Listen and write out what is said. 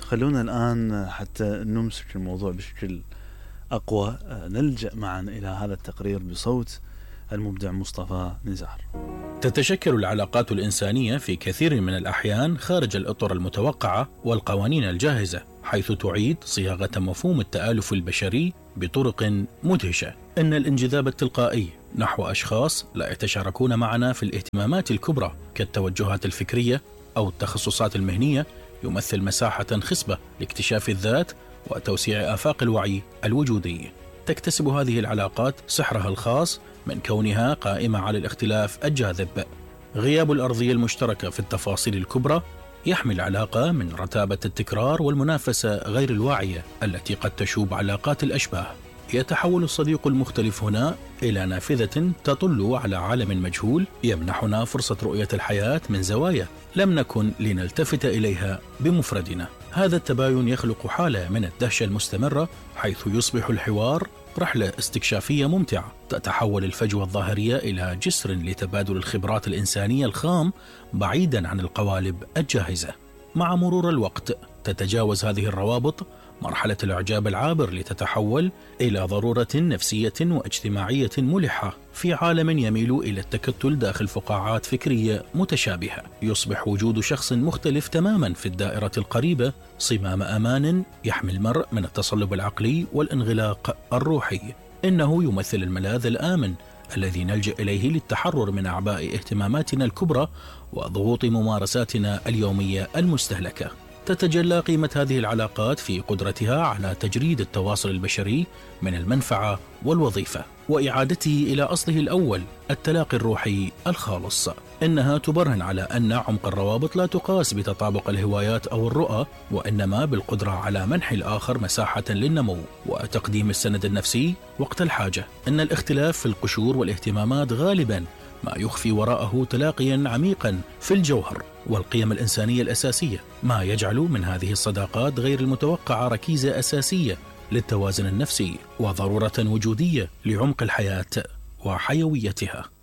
خلونا الآن حتى نمسك الموضوع بشكل أقوى نلجأ معا إلى هذا التقرير بصوت المبدع مصطفى نزار. تتشكل العلاقات الإنسانية في كثير من الأحيان خارج الأطر المتوقعة والقوانين الجاهزة، حيث تعيد صياغة مفهوم التآلف البشري بطرق مدهشة. إن الانجذاب التلقائي نحو أشخاص لا يتشاركون معنا في الاهتمامات الكبرى كالتوجهات الفكرية أو التخصصات المهنية يمثل مساحة خصبة لاكتشاف الذات وتوسيع آفاق الوعي الوجودي. تكتسب هذه العلاقات سحرها الخاص من كونها قائمة على الاختلاف الجاذب. غياب الأرضية المشتركة في التفاصيل الكبرى يحمي العلاقة من رتابة التكرار والمنافسة غير الواعية التي قد تشوب علاقات الأشباه. يتحول الصديق المختلف هنا إلى نافذة تطل على عالم مجهول يمنحنا فرصة رؤية الحياة من زوايا لم نكن لنلتفت إليها بمفردنا. هذا التباين يخلق حالة من الدهشة المستمرة، حيث يصبح الحوار رحلة استكشافية ممتعة تتحول الفجوة الظاهرية إلى جسر لتبادل الخبرات الإنسانية الخام بعيدا عن القوالب الجاهزة. مع مرور الوقت تتجاوز هذه الروابط مرحلة الإعجاب العابر لتتحول إلى ضرورة نفسية واجتماعية ملحة في عالم يميل إلى التكتل داخل فقاعات فكرية متشابهة. يصبح وجود شخص مختلف تماما في الدائرة القريبة صمام أمان يحمي المرء من التصلب العقلي والانغلاق الروحي. إنه يمثل الملاذ الآمن الذي نلجأ إليه للتحرر من أعباء اهتماماتنا الكبرى وضغوط ممارساتنا اليومية المستهلكة. تتجلى قيمة هذه العلاقات في قدرتها على تجريد التواصل البشري من المنفعة والوظيفة وإعادته إلى أصله الأول، التلاقي الروحي الخالص. إنها تبرهن على أن عمق الروابط لا تقاس بتطابق الهوايات أو الرؤى، وإنما بالقدرة على منح الآخر مساحة للنمو وتقديم السند النفسي وقت الحاجة. إن الاختلاف في القشور والاهتمامات غالبا ما يخفي وراءه تلاقيا عميقا في الجوهر والقيم الإنسانية الأساسية، ما يجعل من هذه الصداقات غير المتوقعة ركيزة أساسية للتوازن النفسي وضرورة وجودية لعمق الحياة وحيويتها.